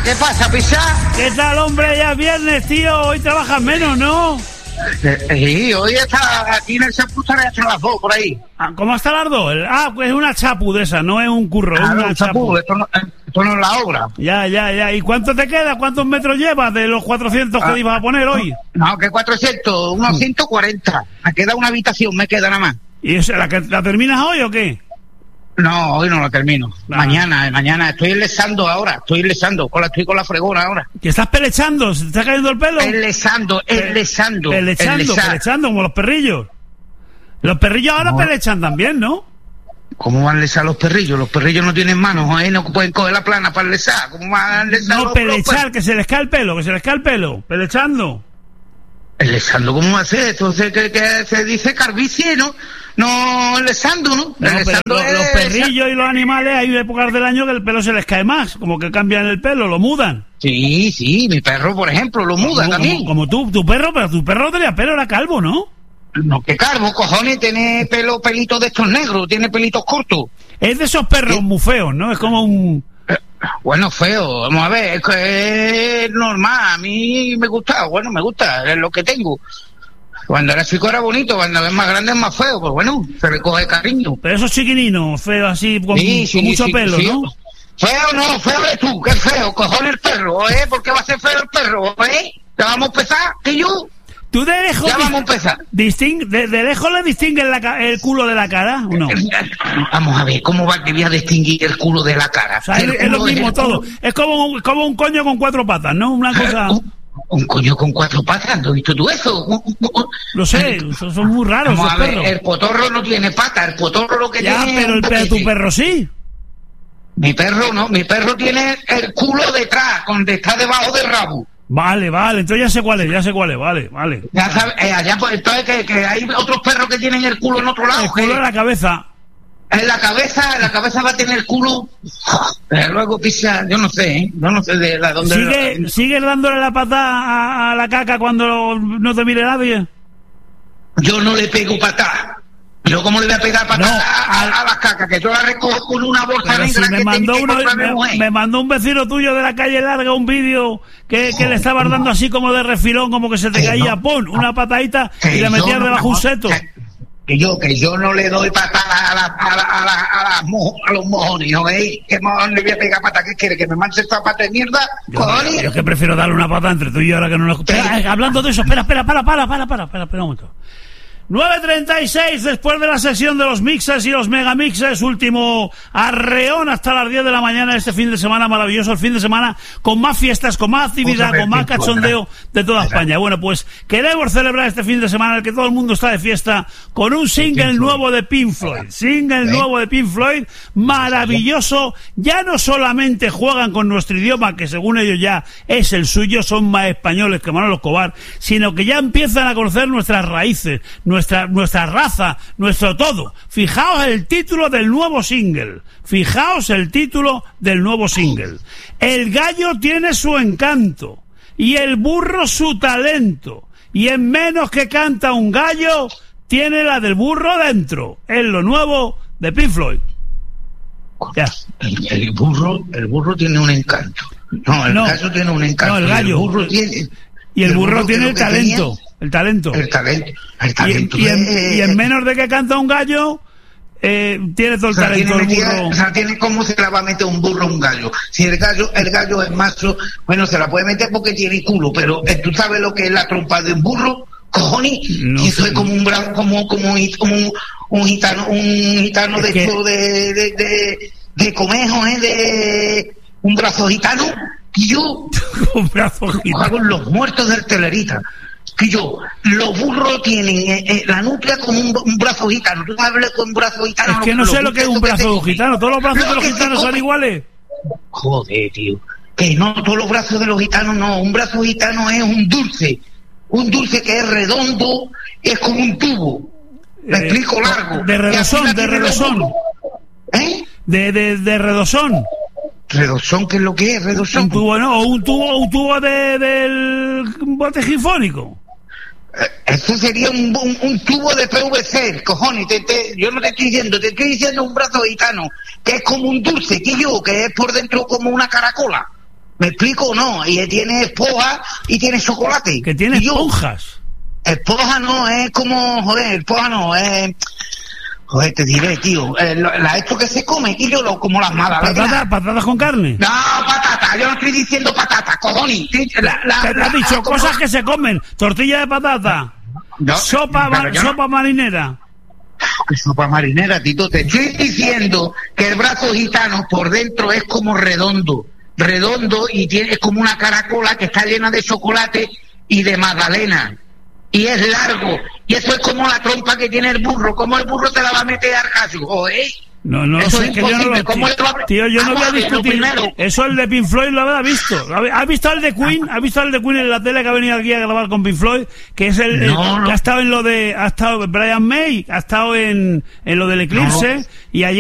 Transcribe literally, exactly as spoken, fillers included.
¿Qué pasa, Pisa? ¿Qué tal, hombre? Ya es viernes, tío. Hoy trabajas menos, ¿no? Sí, eh, hoy está aquí en el chapu estaré hasta las dos, por ahí. Ah, ¿cómo hasta las dos? Ah, pues es una chapu de esa, no es un curro, es Claro, una un chapu. chapu, esto no, esto no es la obra. Ya, ya, ya. ¿Y cuánto te queda? ¿Cuántos metros llevas de los cuatrocientos que Ah, ibas a poner hoy? No, que cuatrocientos, unos ciento cuarenta. Me queda una habitación, me queda nada más. ¿Y eso, la, que, la terminas hoy o qué? No, hoy no lo termino. Ah. Mañana, mañana. Estoy lesando ahora, estoy lesando. Con la, estoy con la fregona ahora. ¿Que estás pelechando? ¿Se te está cayendo el pelo? Es lesando, es lesando. Pelechando, es lesar. pelechando, como los perrillos. Los perrillos ahora No. pelechan también, ¿no? ¿Cómo van a lesar los perrillos? Los perrillos no tienen manos, ¿eh? No pueden coger la plana para lesar. ¿Cómo van a lesar No, los, pelechar, los que se les cae el pelo, que se les cae el pelo. Pelechando. El lesando, ¿cómo va a ser? Entonces, que, que se dice carvicie, ¿no? No, lesando, ¿no? No, pero Lesando los, es- los perrillos y los animales hay épocas del año que el pelo se les cae más, como que cambian el pelo, lo mudan. Sí, sí, mi perro, por ejemplo, lo muda como, también. Como, como tú, tu perro, pero tu perro tenía pelo, era calvo, ¿no? No, que calvo, cojones, tiene pelo, pelitos de estos negros, tiene pelitos cortos. Es de esos perros ¿Qué? muy feos, ¿no? Es como un... Eh, Bueno, feo, vamos a ver, es que es normal, a mí me gusta, bueno, me gusta, es lo que tengo. Cuando era chico era bonito, cuando es más grande es más feo, pues bueno, se le coge cariño. Pero esos chiquininos, feos así, con, Sí, con sí, mucho sí, pelo, sí. ¿no? Feo no, feo eres tú, qué feo, cojones el perro, ¿eh? ¿Por qué va a ser feo el perro, eh? ¿Ya vamos a empezar? ¿Que yo? ¿Tú de lejos, Ya vamos a empezar. disting- de, de lejos le distingues la ca- el culo de la cara o no? Vamos a ver, ¿cómo va que voy a distinguir el culo de la cara? O sea, es, El es lo culo mismo el todo. culo. Es como un, como un coño con cuatro patas, ¿no? Una cosa... Un, un coño con cuatro patas, ¿no has visto tú eso? Un- un- un- Lo sé, son, son muy raros Vamos esos a ver, perros. el potorro no tiene patas, el potorro lo que Ya, tiene... pero, es el, un pero tu boquete. perro sí. Mi perro no, mi perro tiene el culo detrás, donde está debajo del rabo. Vale, vale, entonces ya sé cuál es, ya sé cuál es, vale, vale. Ya sabes, eh, allá pues, entonces que, que hay otros perros que tienen el culo en otro lado. El culo que- de la cabeza. En la cabeza, en la cabeza va a tener el culo. Pero luego pisa, yo no sé, ¿eh? Yo no sé de la dónde. ¿Sigue, ¿Sigues dándole la patada a, a la caca cuando no te mire nadie? Yo no le pego patada. Yo cómo le voy a pegar patada No, a, al- a las cacas, que yo la recojo con una bolsa Pero si negra me que mandó, tengo uno, contra mi me, mujer. me mandó un vecino tuyo de la calle larga un vídeo que, que le estabas dando así como de refilón, como que se te Que caía, no. pon, una patadita Que y le yo metías no- debajo un no, seto. Que, que yo, que yo no le doy patada a, la, a, la, a, la, a, las mo- a los mojones, ¿no veis? ¿Qué mojón le voy a pegar patada? ¿Qué quiere? ¿Que me manche esta pata de mierda? Yo, ¿Cojones? yo es que prefiero darle una patada entre tú y yo ahora que no lo espera, eh, hablando de eso, espera, espera, para, para, para, para, espera, espera un momento. nueve treinta y seis después de la sesión de los mixes y los megamixes, último arreón hasta las diez de la mañana este fin de semana maravilloso, el fin de semana con más fiestas, con más actividad, Otra vez con más que cachondeo de toda España. Bueno, pues queremos celebrar este fin de semana en el que todo el mundo está de fiesta con un single nuevo de Pink Floyd, single nuevo de Pink Floyd, maravilloso. Ya no solamente juegan con nuestro idioma, que según ellos ya es el suyo, son más españoles que Manolo Escobar, sino que ya empiezan a conocer nuestras raíces, nuestra, nuestra raza, nuestro todo. Fijaos el título del nuevo single. Fijaos el título del nuevo single. El gallo tiene su encanto y el burro su talento. Y en menos que canta un gallo, tiene la del burro dentro. Es lo nuevo de Pink Floyd. Ya. El, el burro, el burro tiene un encanto. No, el No. gallo tiene un encanto. No, el y gallo. burro tiene, Y el burro que tiene lo el que talento. tenía- El talento. El talento. El Y, talento. y en, eh, y en menos de que canta un gallo, eh, tiene todo el o sea, talento tiene el metida- burro. o sea, tiene cómo se la va a meter un burro a un gallo. Si el gallo, el gallo es macho, bueno, se la puede meter porque tiene culo, pero eh, tú sabes lo que es la trompa de un burro, cojones, No y eso sé. es como un bra- como, como, un, como un, un gitano, un gitano Es de que- esto de, de, de, de conejo, ¿eh? De un brazo gitano, y yo Con brazos gitanos. hago los muertos del telerita. Que yo, los burros tienen eh, eh, la nutria como un, un brazo gitano. ¿Tú sabes con un brazo gitano? Es que no Los sé lo que es un burritos brazo te- gitano. Todos los brazos Lo de los que se gitanos son come. iguales. Joder, tío. Que no, todos los brazos de los gitanos no. Un brazo gitano es un dulce. Un dulce que es redondo, es como un tubo. Me Eh, explico largo. de Y redosón, así la de tienen los redosón. burros. ¿Eh? De, de, de redosón. Redosón, ¿qué es lo que es? Redosón. Un tubo, no, o un tubo, un tubo de, del bote gifónico. Eh, Eso sería un, un, un tubo de P V C, cojones. Te, te- yo no te estoy diciendo, te estoy diciendo un brazo gitano, que es como un dulce, que yo, que es por dentro como una caracola. ¿Me explico o no? Y tiene esponja y tiene chocolate. Que tiene yo, esponjas. Esponja no, es como, joder, esponja no, es... Joder, te diré, tío, eh, la, esto que se come, y yo lo como las malas. ¿Patatas patatas con carne? No, patata, yo no estoy diciendo patata, cojones. La, la, te, te la, has dicho la, cosas como... que se comen, tortilla de patata, no, sopa, ma, sopa no... marinera. Sopa marinera, Tito, te estoy diciendo que el brazo gitano por dentro es como redondo, redondo y tiene, es como una caracola que está llena de chocolate y de magdalena. Y es largo, y eso es como la trompa que tiene el burro. ¿Cómo el burro te la va a meter al caso? ¿Eh? No, no, eso es que yo no lo... ¿Cómo tío, va... tío, yo no voy a discutir. Primero... Eso el de Pink Floyd lo habrá visto. ¿Has visto el de Queen? ¿Has visto el de Queen en la tele que ha venido aquí a grabar con Pink Floyd? Que es el, no, el no. que ha estado en lo de... Ha estado Brian May, ha estado en, en lo del Eclipse, no. Y ayer